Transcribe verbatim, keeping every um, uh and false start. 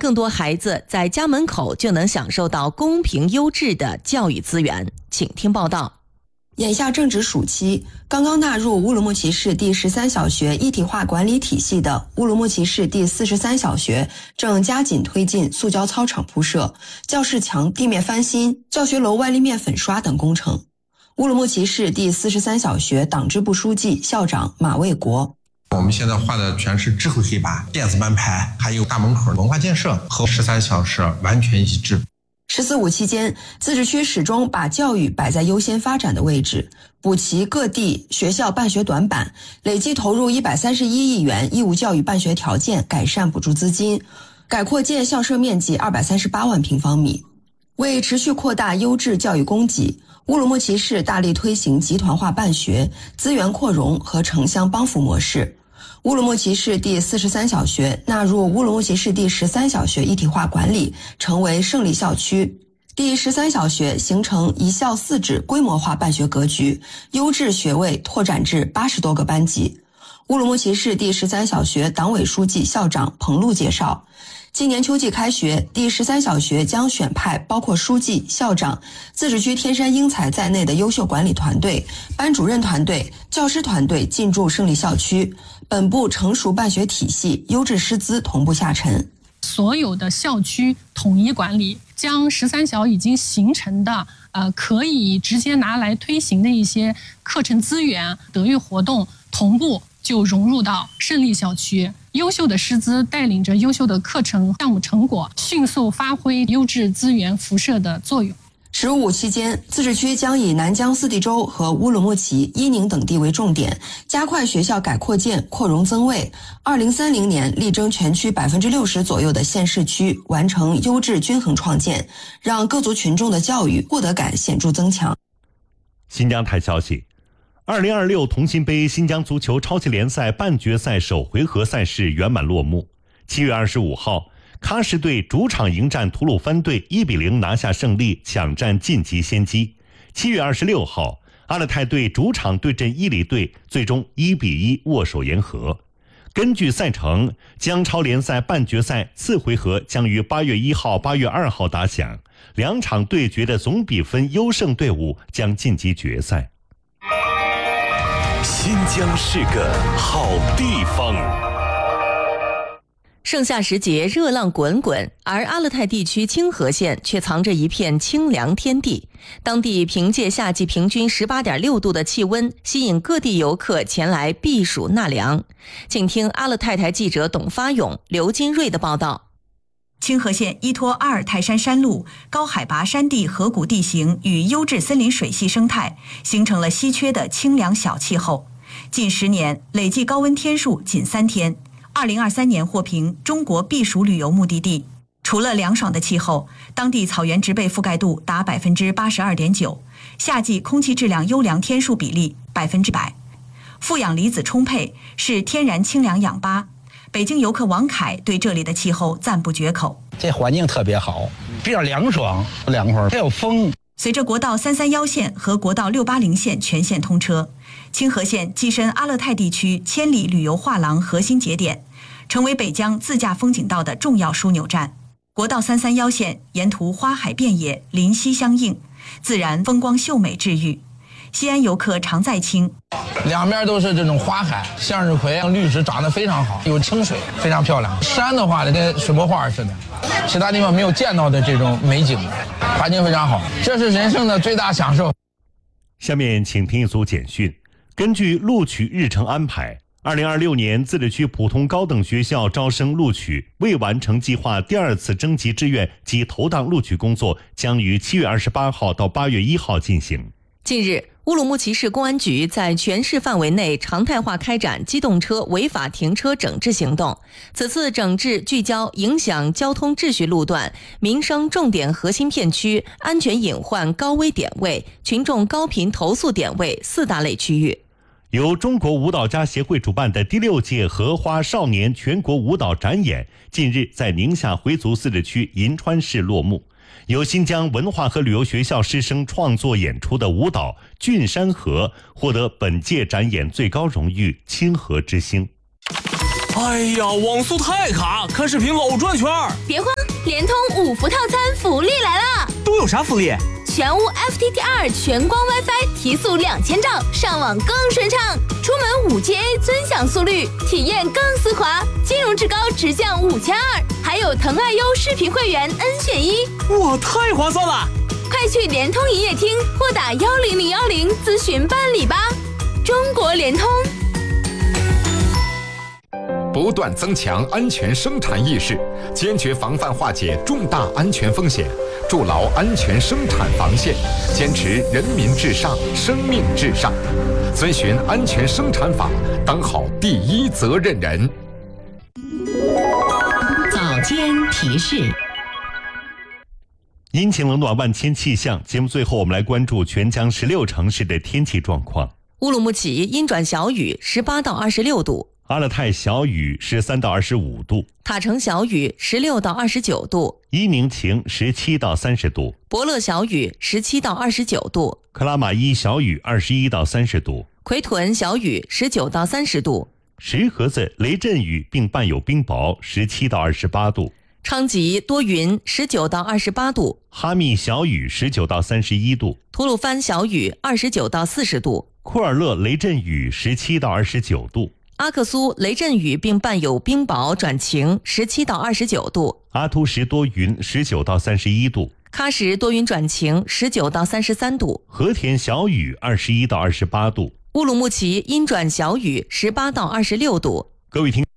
更多孩子在家门口就能享受到公平优质的教育资源。请听报道。 眼下正值暑期，刚刚纳入乌鲁木齐市第十三小学一体化管理体系的乌鲁木齐市第四十三小学正加紧推进塑胶操场铺设、教室墙地面翻新、教学楼外立面粉刷等工程。乌鲁木齐市第四十三小学党支部书记、校长马卫国。 我们现在画的全是智慧黑板、电子班牌，还有大门口文化建设，和十三小时完全一致。 十四五期间，自治区始终把教育摆在优先发展的位置，补齐各地学校办学短板，累计投入一百三十一亿元义务教育办学条件改善补助资金，改扩建校舍面积二百三十八万平方米。为持续扩大优质教育供给，乌鲁木齐市大力推行集团化办学、资源扩容和城乡帮扶模式。乌鲁木齐市第四十三小学纳入乌鲁木齐市第十三小学一体化管理，成为胜利校区。第十三小学形成一校四制规模化办学格局，优质学位拓展至八十多个班级。乌鲁木齐市第十三小学党委书记、校长彭璐介绍，今年秋季开学，第十三小学将选派包括书记、校长、自治区天山英才在内的优秀管理团队、班主任团队、教师团队进驻胜利校区，本部成熟办学体系、优质师资同步下沉。 所有的校区统一管理，将十三小已经形成的呃可以直接拿来推行的一些课程资源、德育活动同步就融入到胜利校区，优秀的师资带领着优秀的课程项目成果，迅速发挥优质资源辐射的作用。 十五期间，自治区将以南疆四地州和乌鲁木齐、伊宁等地为重点，加快学校改扩建、扩容增卫。二零三零年力争全区百分之六十左右的县市区完成优质均衡创建，让各族群众的教育获得感显著增强。 新疆台消息，二零二六同心杯新疆足球超级联赛半决赛首回合赛事圆满落幕。七月二十五号，喀什队主场迎战吐鲁番队，一比零拿下胜利，抢占晋级先机。七月二十六号，阿勒泰队主场对阵伊犁队，最终一比一握手言和。根据赛程，疆超联赛半决赛次回合将于八月一号、八月二号打响，两场对决的总比分优胜队伍将晋级决赛。 新疆是个好地方。 盛夏时节热浪滚滚，而阿勒泰地区清河县却藏着一片清凉天地。当地凭借夏季平均 十八点六度的气温，吸引各地游客前来避暑纳凉。请听阿勒泰台记者董发勇、刘金瑞的报道。 清河县依托阿尔泰山山路、高海拔山地河谷地形与优质森林水系生态，形成了稀缺的清凉小气候。近十年累计高温天数仅三天。二零二三年获评中国避暑旅游目的地。除了凉爽的气候，当地草原植被覆盖度达百分之八十二点九，夏季空气质量优良天数比例百分之百，负氧离子充沛，是天然清凉氧吧。北京游客王凯对这里的气候赞不绝口。 这环境特别好，比较凉爽，凉快，还有风。 随着国道三三一线和国道六八零线全线通车，清河县跻身阿勒泰地区千里旅游画廊核心节点，成为北疆自驾风景道的重要枢纽站。国道三三一线沿途花海遍野，林溪相映，自然风光秀美治愈。西安游客常在清， 两边都是这种花海，向日葵、绿植长得非常好，有清水，非常漂亮。山的话跟水墨画似的，其他地方没有见到的这种美景，环境非常好，这是人生的最大享受。 下面请听一组简讯。根据录取日程安排，二零二六年自治区普通高等学校招生录取未完成计划第二次征集志愿及投档录取工作将于七月二十八号到八月一号进行。 近日，乌鲁木齐市公安局在全市范围内常态化开展机动车违法停车整治行动。此次整治聚焦影响交通秩序路段、民生重点核心片区、安全隐患高危点位、群众高频投诉点位四大类区域。 由中国舞蹈家协会主办的第六届荷花少年全国舞蹈展演近日在宁夏回族自治区银川市落幕。由新疆文化和旅游学校师生创作演出的舞蹈《郡山河》获得本届展演最高荣誉清河之星。 哎呀，网速太卡，看视频老转圈。 别慌， 联通五福套餐福利来了！ 都有啥福利？ 全屋 F T T 二全光 WiFi 提速两千兆，上网更顺畅。出门 五 G A 尊享速率，体验更丝滑。金融至高直降五千二，还有腾爱优视频会员 N 选一， 哇，太划算了！ 快去联通营业厅或打幺零零幺零咨询办理吧。中国联通。 不断增强安全生产意识，坚决防范化解重大安全风险，筑牢安全生产防线，坚持人民至上、生命至上，遵循安全生产法，当好第一责任人。 早间提示。 阴晴冷暖万千气象，节目最后我们来关注全江十六城市的天气状况。 乌鲁木齐阴转小雨，十八到二十六度； 阿勒泰小雨，十三到二十五度； 塔城小雨，十六到二十九度； 伊宁晴，十七到三十度； 博乐小雨，十七到二十九度； 克拉玛依小雨，二十一到三十度； 奎屯小雨，十九到三十度； 石河子雷阵雨并伴有冰雹，十七到二十八度； 昌吉多云，十九到二十八度； 哈密小雨，十九到三十一度； 吐鲁番小雨，二十九到四十度； 库尔勒雷阵雨，十七到二十九度； 阿克苏雷阵雨并伴有冰雹转晴，十七到二十九度； 阿图什多云，十九到三十一度； 喀什多云转晴，十九到三十三度； 和田小雨，二十一到二十八度； 乌鲁木齐阴转小雨，十八到二十六度。 各位听